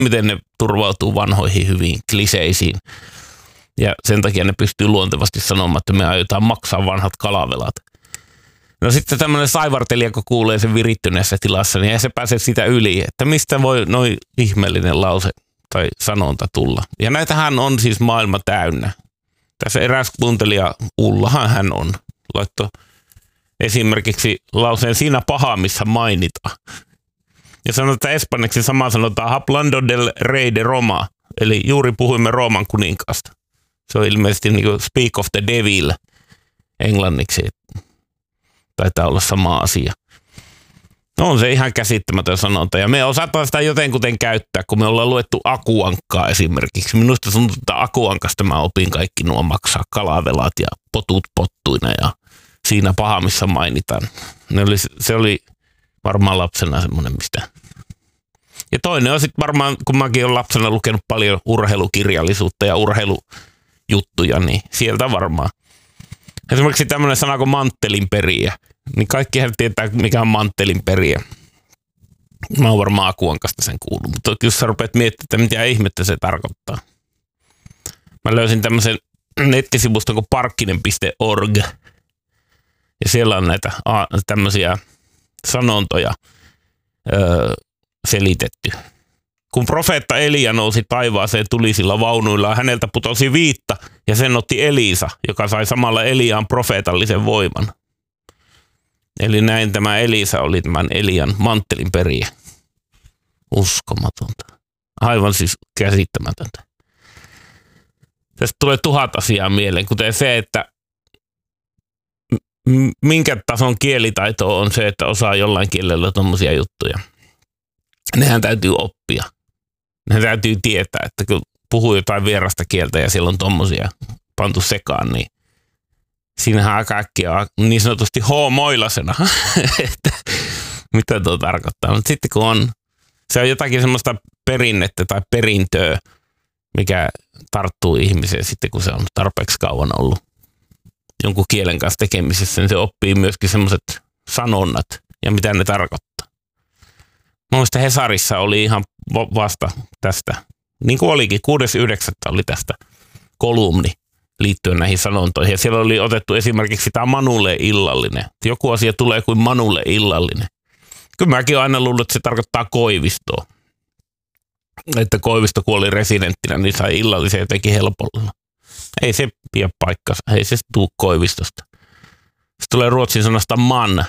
miten ne turvautuu vanhoihin hyviin kliseisiin. Ja sen takia ne pystyy luontevasti sanomaan, että me aiotaan maksaa vanhat kalavelat. No sitten tämmöinen saivartelija, kun kuulee sen virittyneessä tilassa, niin ei se pääse sitä yli, että mistä voi noin ihmeellinen lause tai sanonta tulla. Ja näitähän on siis maailma täynnä. Tässä eräs kuuntelija, Ullahan hän on, laittoi esimerkiksi lauseen siinä paha, missä mainitaan. Ja sanoi, että espanjaksi sama sanotaan hablando del rey de Roma, eli juuri puhuimme Rooman kuninkaasta. Se on ilmeisesti niin kuin speak of the devil englanniksi. Taitaa olla sama asia. No on se ihan käsittämätön sanonta. Ja me osataan sitä jotenkuten käyttää, kun me ollaan luettu Akuankkaa esimerkiksi. Minusta tuntuu, että Akuankasta mä opin kaikki nuo maksaa kalavelat ja potut pottuina ja siinä paha, missä mainitaan. Se oli varmaan lapsena semmoinen, mistä. Ja toinen on sitten varmaan, kun mäkin olen lapsena lukenut paljon urheilukirjallisuutta ja urheilujuttuja, niin sieltä varmaan. Esimerkiksi tämmöinen sana kuin manttelinperiä. Niin kaikkihan tietää, mikä on manttelinperiä. Mä oon varmaan Akuankasta sen kuullut. Mutta jos sä rupeat miettimään, että mitä ihmettä se tarkoittaa. Mä löysin tämmöisen nettisivuston kuin parkkinen.org. Ja siellä on näitä tämmöisiä sanontoja selitetty. Kun profeetta Elia nousi taivaaseen tulisilla vaunuilla, häneltä putosi viitta ja sen otti Elisa, joka sai samalla Eliaan profeetallisen voiman. Eli näin tämä Elisa oli tämän Elian manttelin periä. Uskomatonta. Aivan siis käsittämätöntä. Tästä tulee 1000 asiaa mieleen, kuten se, että minkä tason kielitaito on se, että osaa jollain kielellä tommosia juttuja. Nehän täytyy oppia. Nehän täytyy tietää, että kun puhuu jotain vierasta kieltä ja siellä on tommosia pantu sekaan, niin siinähän kaikki on niin sanotusti hoomoilasena, että mitä tuo tarkoittaa. Mutta sitten kun se on jotakin semmoista perinnettä tai perintöä, mikä tarttuu ihmiseen sitten, kun se on tarpeeksi kauan ollut jonkun kielen kanssa tekemisessä, niin se oppii myöskin semmoiset sanonnat ja mitä ne tarkoittaa. Mielestäni Hesarissa oli ihan vasta tästä, niin kuin olikin, 6.9. oli tästä kolumni liittyen näihin sanontoihin. Ja siellä oli otettu esimerkiksi tämä Manulle illallinen. Joku asia tulee kuin Manulle illallinen. Kyllä mäkin olen aina luullut, että se tarkoittaa Koivistoa. Että Koivisto kuoli residenttinä, niin sai illallisen jotenkin helpolla. Ei se pidä paikkansa, ei se tule Koivistosta. Se tulee ruotsin sanasta man.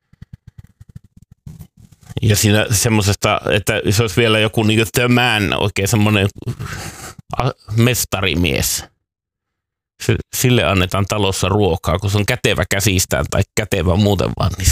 Ja siinä semmoisesta, että se olisi vielä joku niin kuin the man, oikein semmoinen mestarimies. Sille annetaan talossa ruokaa, kun se on kätevä käsistään tai kätevä muuten vaan, niin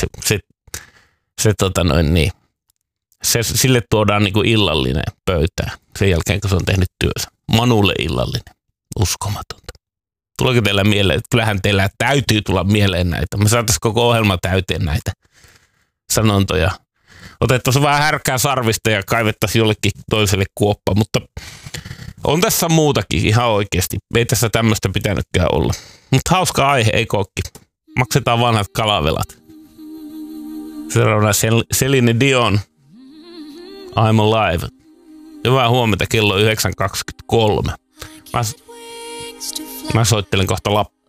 sille tuodaan niin kuin illallinen pöytään sen jälkeen, kun se on tehnyt työnsä. Manulle illallinen. Uskomatonta. Tuleeko teillä mieleen? Kyllähän teillä täytyy tulla mieleen näitä. Me saataisiin koko ohjelma täyteen näitä sanontoja. Otettaisiin vähän härkää sarvista ja kaivettaisiin jollekin toiselle kuoppa, mutta on tässä muutakin ihan oikeasti. Ei tässä tämmöistä pitänytkään olla. Mutta hauska aihe, ei kokki. Maksetaan vanhat kalavelat. Seuraavana Celine Dion, I'm Alive. Hyvää huomenta, kello 9.23. Mä soittelen kohta Lappiin.